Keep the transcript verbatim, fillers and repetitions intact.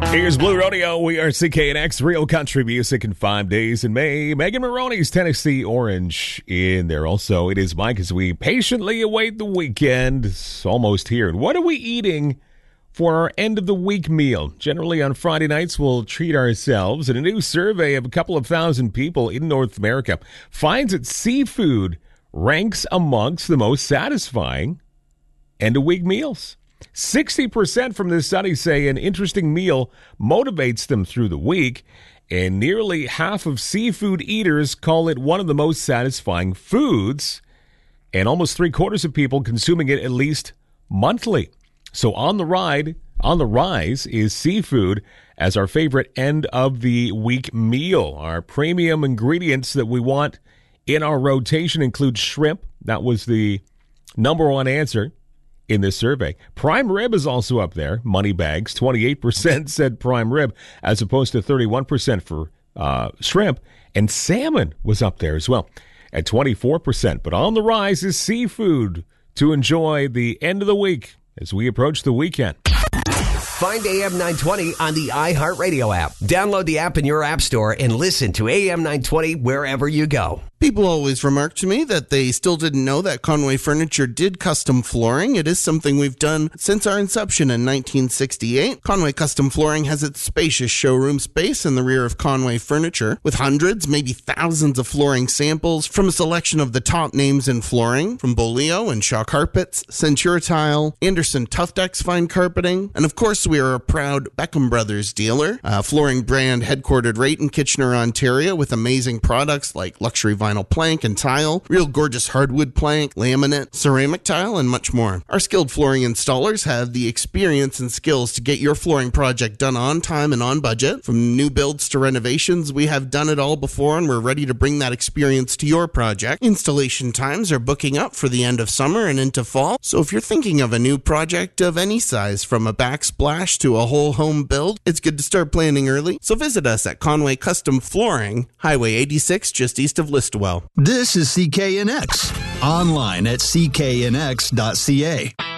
Here's Blue Rodeo. We are C K N X, real country music in five days in May. Megan Maroney's Tennessee Orange in there also. It is Mike as we patiently await the weekend. It's almost here. And what are we eating for our end of the week meal? Generally on Friday nights, we'll treat ourselves. And a new survey of a couple of thousand people in North America finds that seafood ranks amongst the most satisfying end of week meals. sixty percent from this study say an interesting meal motivates them through the week, and nearly half of seafood eaters call it one of the most satisfying foods, and almost three quarters of people consuming it at least monthly. So on the ride, on the rise is seafood as our favorite end of the week meal. Our premium ingredients that we want in our rotation include shrimp. That was the number one answer in this survey. Prime rib is also up there. Money bags, twenty-eight percent said prime rib as opposed to thirty-one percent for uh, shrimp. And salmon was up there as well at twenty-four percent. But on the rise is seafood to enjoy the end of the week as we approach the weekend. Find A M nine twenty on the iHeartRadio app. Download the app in your app store and listen to A M nine twenty wherever you go. People always remark to me that they still didn't know that Conway Furniture did custom flooring. It is something we've done since our inception in nineteen sixty-eight. Conway Custom Flooring has its spacious showroom space in the rear of Conway Furniture with hundreds, maybe thousands of flooring samples from a selection of the top names in flooring, from Bolio and Shaw Carpets, Centura Tile, Anderson Tuftex Fine Carpeting, and of course we are a proud Beckham Brothers dealer, a flooring brand headquartered right in Kitchener, Ontario, with amazing products like luxury vinyl plank and tile, real gorgeous hardwood plank, laminate, ceramic tile, and much more. Our skilled flooring installers have the experience and skills to get your flooring project done on time and on budget. From new builds to renovations, we have done it all before, and we're ready to bring that experience to your project. Installation times are booking up for the end of summer and into fall, so if you're thinking of a new project of any size, from a backsplash to a whole home build, it's good to start planning early. So visit us at Conway Custom Flooring, Highway eighty-six, just east of Listowel. This is C K N X, online at c k n x dot c a.